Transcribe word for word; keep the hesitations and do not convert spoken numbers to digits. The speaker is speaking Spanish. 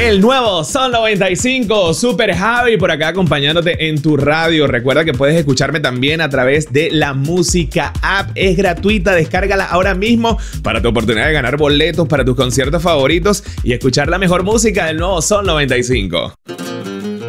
El nuevo Sol noventa y cinco, Super Javi por acá acompañándote en tu radio. Recuerda que puedes escucharme también a través de la Música App. Es gratuita, descárgala ahora mismo para tu oportunidad de ganar boletos para tus conciertos favoritos y escuchar la mejor música del nuevo Sol noventa y cinco.